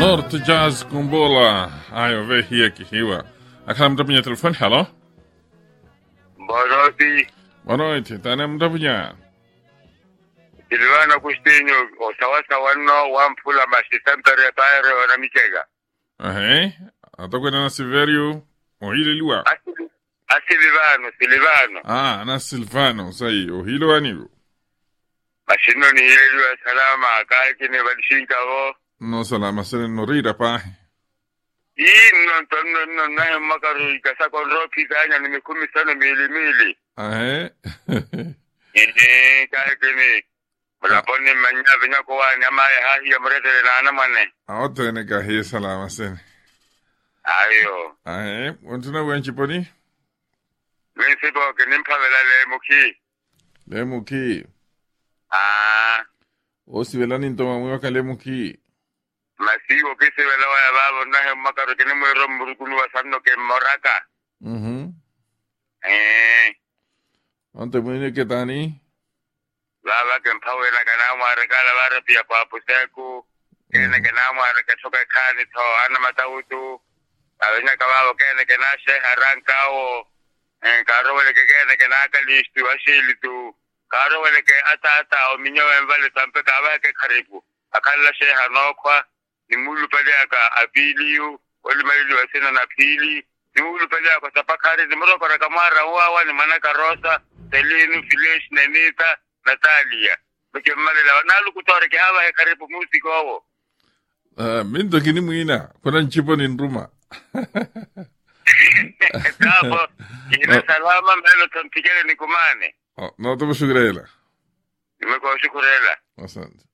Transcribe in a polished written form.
Norte Jazz Kumbola. Ayo ve hiya kihiwa. Akala mta punya telefon, halo? Boroti. Boroti, tane mta punya. Silvano Custinho, o sawa no, wampula masitanta repare o namichega. Ahe, atoko na Silverio, o hile liwa. Silvano. Ah, na Silvano, sai, o hilo wanigo. Mashino ni hile liwa salama, kai kine balishinka o. No salama, sene no rira pa. No, makaru ikasa kon ropi kanya ni mikumi sana mili. Ahe. Kai kine. Malaponi manya vinya kwa nyama ya hahi ya mredele na anamane. Aote ne kahi salama sene. Ayo. Ahe, untuna wenchi poni? Wensipo kinimpa vela Le muki. O si vela nintoma mwiwa ka le muki. Masigo kisi vela wa ya babo nahe makaru kinimu romurukunu wa sanno ke moraka. Ante mwine ketani? Baba ke mpawe na kanamu harekala vare pia kwa puseku. Kene kenamu harekatoka kani to ana matautu. Awenya kababo kene kenashe haranka o. Karo wale kene kenaka listu ashili tu. Karo wale ke ata o minyo mbale tampe kawa ke karibu. Akala sheha nokwa. Ni mulu pale aka apiliu. Wali maili wasina na pili. Ni mulu pale aka tapakari. Ni muro para kamara uawa ni manaka rosa. Selinu, Filish, Nenita, Natalia. Mke mmali la wanalu kutore ke hawa he karibu musiko hawo. Minto kini mwina. Kuna nchipo ni nruma. Tapo, kina salama mbelo tampikele ni kumane. No te shukrela. Nimekuwa shukurela. Asante.